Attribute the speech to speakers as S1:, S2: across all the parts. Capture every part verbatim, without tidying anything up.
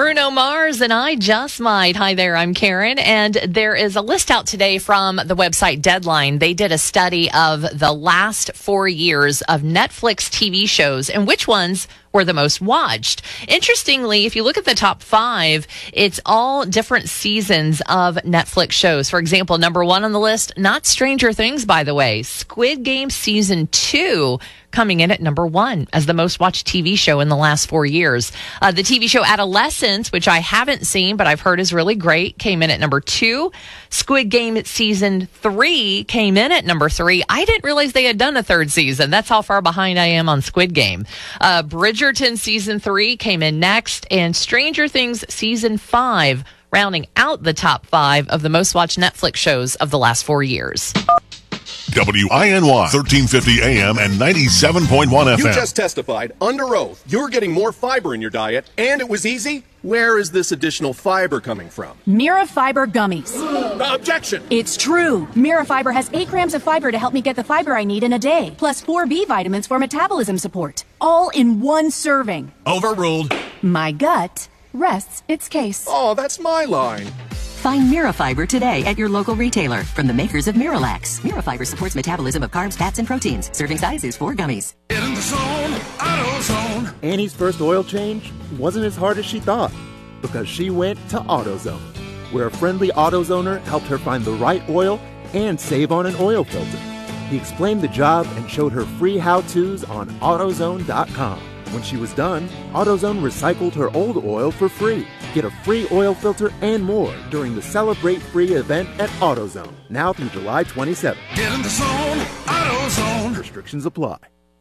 S1: Bruno Mars and I Just Might. Hi there, I'm Karen, and there is a list out today from the website Deadline. They did a study of the last four years of Netflix T V shows and which ones were the most watched. Interestingly, if you look at the top five, it's all different seasons of Netflix shows. For example, number one on the list, not Stranger Things, by the way, Squid Game Season two, coming in at number one as the most watched T V show in the last four years. Uh, the T V show Adolescence, which I haven't seen, but I've heard is really great, came in at number two. Squid Game Season three came in at number three. I didn't realize they had done a third season. That's how far behind I am on Squid Game. Uh, Bridgerton Season three came in next, and Stranger Things Season five, rounding out the top five of the most watched Netflix shows of the last four years.
S2: W I N Y, thirteen fifty A M and ninety-seven point one F M.
S3: You just testified under oath you're getting more fiber in your diet, and it was easy. Where is this additional fiber coming from?
S4: Mirafiber gummies.
S3: Objection!
S4: It's true. Mirafiber has eight grams of fiber to help me get the fiber I need in a day, plus four B vitamins for metabolism support, all in one serving.
S3: Overruled.
S4: My gut rests its case.
S3: Oh, that's my line.
S5: Find Mirafiber today at your local retailer from the makers of Miralax. Mirafiber supports metabolism of carbs, fats, and proteins. Serving size is four gummies.
S6: Get in the zone, AutoZone.
S7: Annie's first oil change wasn't as hard as she thought because she went to AutoZone, where a friendly AutoZoner helped her find the right oil and save on an oil filter. He explained the job and showed her free how-tos on AutoZone dot com. When she was done, AutoZone recycled her old oil for free. Get a free oil filter and more during the Celebrate Free event at AutoZone, now through July twenty-seventh.
S6: Get in the zone, AutoZone.
S7: Restrictions apply.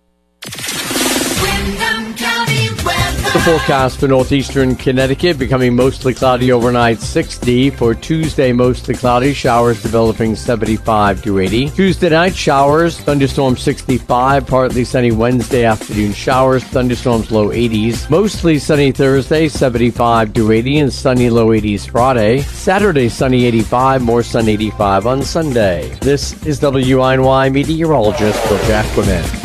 S8: Windham County weather.
S9: The forecast for northeastern Connecticut becoming mostly cloudy overnight, sixty. For Tuesday, mostly cloudy, showers developing seventy-five to eighty. Tuesday night, showers, thunderstorms sixty-five. Partly sunny Wednesday afternoon, showers, thunderstorms low eighties. Mostly sunny Thursday, seventy-five to eighty, and sunny low eighties Friday. Saturday, sunny eighty-five, more sun eighty-five on Sunday. This is W I N Y meteorologist Bill Jacquemin.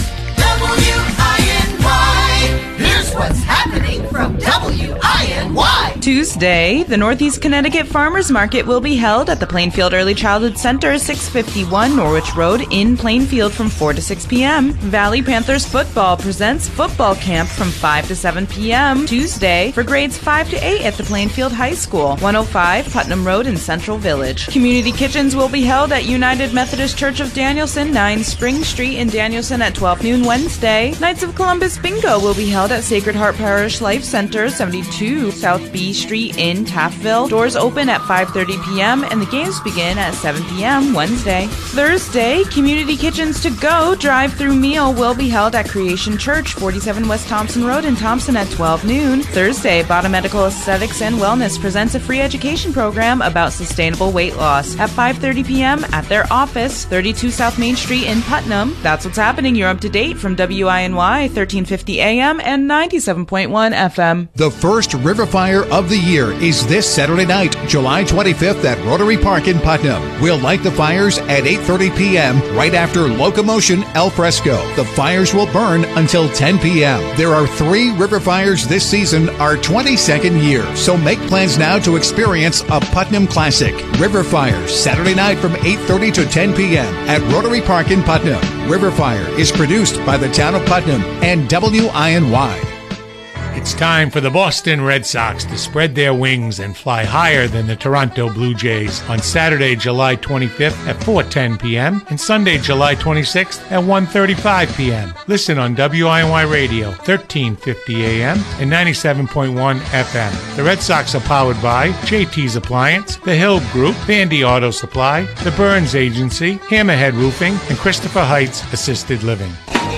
S8: What's happening from W I N Y?
S10: Tuesday, the Northeast Connecticut Farmers Market will be held at the Plainfield Early Childhood Center, six fifty-one Norwich Road in Plainfield from four to six p.m. Valley Panthers Football presents football camp from five to seven p.m. Tuesday for grades five to eight at the Plainfield High School, one oh five Putnam Road in Central Village. Community kitchens will be held at United Methodist Church of Danielson, nine Spring Street in Danielson at twelve noon Wednesday. Knights of Columbus Bingo will be held at Sacred Heart Parish Life Center, seventy-two South B Street in Taftville. Doors open at five thirty p.m. and the games begin at seven p.m. Wednesday. Thursday, Community Kitchens to Go drive-through meal will be held at Creation Church, forty-seven West Thompson Road in Thompson at twelve noon. Thursday, Bottom Medical Aesthetics and Wellness presents a free education program about sustainable weight loss at five thirty p.m. at their office, thirty-two South Main Street in Putnam. That's what's happening. You're up to date from W I N Y, thirteen fifty A M and ninety-seven point one F M.
S11: The first River Fire of the year is this Saturday night, July twenty-fifth at Rotary Park in Putnam. We'll light the fires at eight thirty p.m. right after Locomotion Al Fresco. The fires will burn until ten p.m. There are three river fires this season, our twenty-second year, so make plans now to experience a Putnam classic. River Fires, Saturday night from eight thirty to ten p.m. at Rotary Park in Putnam. River Fire is produced by the town of Putnam and W I N Y.
S12: It's time for the Boston Red Sox to spread their wings and fly higher than the Toronto Blue Jays on Saturday, July twenty-fifth at four ten p.m. and Sunday, July twenty-sixth at one thirty-five p.m. Listen on W I N Y Radio, thirteen fifty A M and ninety-seven point one F M. The Red Sox are powered by J T's Appliance, The Hill Group, Vandy Auto Supply, The Burns Agency, Hammerhead Roofing, and Christopher Heights Assisted Living.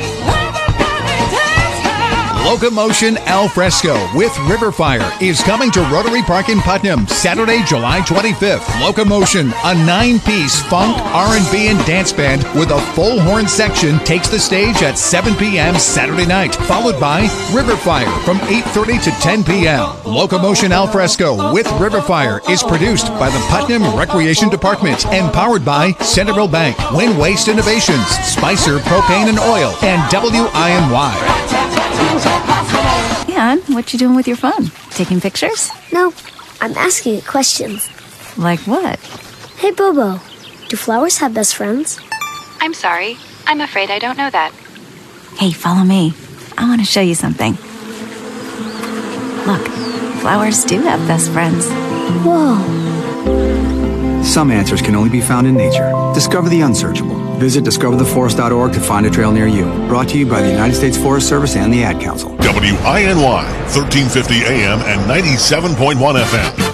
S11: Locomotion Al Fresco with River Fire is coming to Rotary Park in Putnam Saturday, July twenty-fifth. Locomotion, a nine-piece funk, R and B, and dance band with a full horn section, takes the stage at seven p.m. Saturday night, followed by River Fire from eight thirty to ten p.m. Locomotion Al Fresco with River Fire is produced by the Putnam Recreation Department and powered by Centerville Bank, Win Waste Innovations, Spicer Propane and Oil, and W I N Y.
S6: Anything's all possible.
S13: And what you doing with your phone? Taking pictures?
S14: No, I'm asking it questions.
S13: Like what?
S14: Hey, Bobo, do flowers have best friends?
S15: I'm sorry. I'm afraid I don't know that.
S13: Hey, follow me. I want to show you something. Look, flowers do have best friends.
S14: Whoa.
S16: Some answers can only be found in nature. Discover the unsearchable. Visit discover the forest dot org to find a trail near you. Brought to you by the United States Forest Service and the Ad Council.
S2: W I N Y, thirteen fifty A M and ninety-seven point one F M.